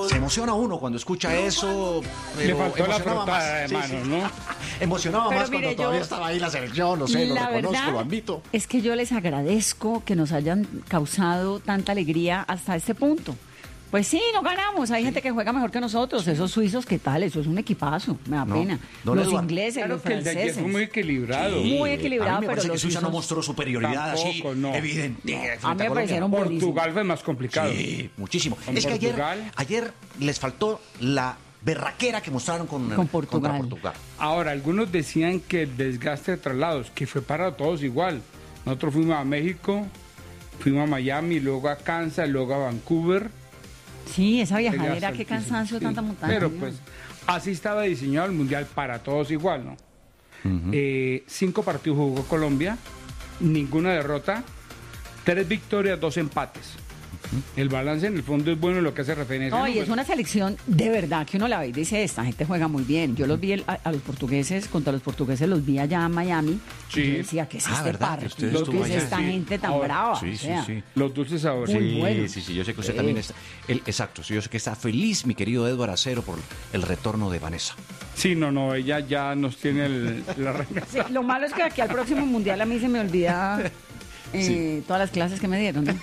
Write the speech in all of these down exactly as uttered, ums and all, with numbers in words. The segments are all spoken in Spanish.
Se emociona uno cuando escucha eso. Le faltó la emocionaba frotada más. de Sí, manos, sí. ¿no? Emocionaba Pero más mire, cuando yo- todavía estaba ahí la selección, no sé, lo La reconozco, verdad lo admito. es que yo les agradezco que nos hayan causado tanta alegría hasta este punto. Pues sí, no ganamos. Hay gente que juega mejor que nosotros. Esos suizos, ¿qué tal? Eso es un equipazo. Me da No, pena. don Los Eduardo. ingleses, Claro los que el de ayer franceses. fue muy equilibrado. Sí. Muy equilibrado, A mí me pero parece que los Suiza no suizos- mostró superioridad Tampoco, así no. evidente. frente A mí me Colombia. parecieron buenísimos. Portugal fue más complicado. Sí, muchísimo. Con Es que ayer, Portugal. ayer les faltó la berraquera que mostraron con, Con Portugal. contra Portugal. Ahora, algunos decían que el desgaste de traslados, que fue para todos igual. Nosotros fuimos a México, fuimos a Miami, luego a Kansas, luego a Vancouver. Sí, esa viajadera, Sería qué cerquísimo, cansancio, sí. tanta montaña. Pero ¿no? pues así estaba diseñado el Mundial para todos igual, ¿no? Eh, cinco partidos jugó Colombia, ninguna derrota, tres victorias, dos empates. El balance en el fondo es bueno en lo que hace referencia. No, ¿no? y es Pues, una selección de verdad que uno la ve y dice, esta gente juega muy bien. Yo los vi el- a, a los portugueses, contra los portugueses los vi allá en Miami. Sí. Y yo decía, ¿qué es Ah, este ¿verdad? par? Que usted ¿Qué estuvo es allá. esta Sí. gente tan Ahora, brava? Sí, O sí, sea, sí. Los dulces sabores. Muy Sí, bueno. sí, sí, yo sé que usted Sí. también está. el- exacto, sí, yo sé que está feliz, mi querido Eduardo Acero, por el retorno de Vanessa. Sí, no, no, ella ya nos tiene el- la remesa. Sí, lo malo es que aquí al próximo mundial a mí se me olvida eh, todas las clases que me dieron, ¿no?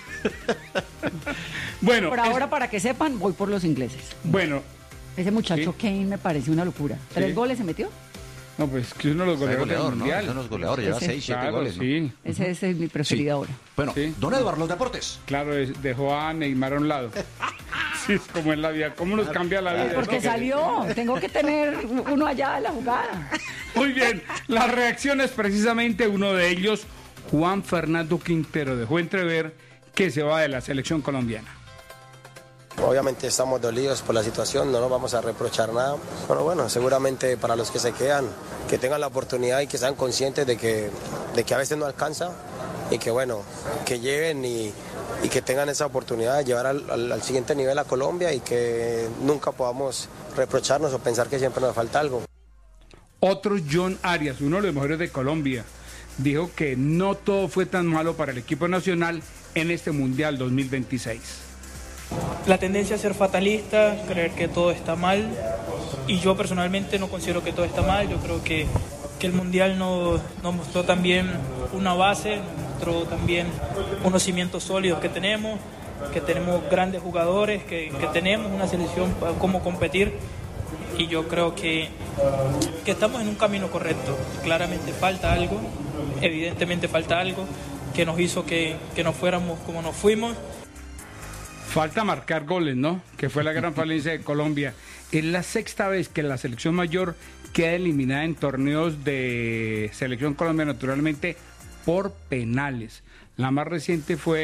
Bueno, Por es- ahora, para que sepan, voy por los ingleses. bueno, Ese muchacho Sí. Kane me parece una locura. ¿Tres Sí. goles se metió? no, pues que es uno de los Es goleadores goleador, del ¿no? Mundial. Son los goleadores, lleva Ese- seis, siete Claro, goles, ¿no? sí. Ese, ese es mi preferido Sí. ahora. Bueno, Sí. don Eduardo, los deportes. Claro, es- dejó a Neymar a un lado. Sí, es como en la vida. ¿Cómo nos cambia la vida? Porque no? salió, tengo que tener uno allá en la jugada. Muy bien, las reacciones precisamente uno de ellos, Juan Fernando Quintero, dejó entrever que se va de la selección colombiana. Obviamente estamos dolidos por la situación, no nos vamos a reprochar nada. Pero bueno, seguramente para los que se quedan, que tengan la oportunidad y que sean conscientes de que, de que a veces no alcanza y que bueno, que lleven y, y que tengan esa oportunidad de llevar al, al- al siguiente nivel a Colombia y que nunca podamos reprocharnos o pensar que siempre nos falta algo. Otro John Arias, uno de los mejores de Colombia, dijo que no todo fue tan malo para el equipo nacional en este Mundial dos mil veintiséis. La tendencia a ser fatalista, creer que todo está mal, y yo personalmente no considero que todo está mal. Yo creo que, que el Mundial nos, nos mostró también una base, nos mostró también unos cimientos sólidos que tenemos, que tenemos grandes jugadores, que, que tenemos una selección para cómo competir, y yo creo que, que estamos en un camino correcto. Claramente falta algo, evidentemente falta algo que nos hizo que, que nos fuéramos como nos fuimos. Falta marcar goles, ¿no? Que fue la gran falencia de Colombia. Es la sexta vez que la selección mayor queda eliminada en torneos de selección Colombia, naturalmente, por penales. La más reciente fue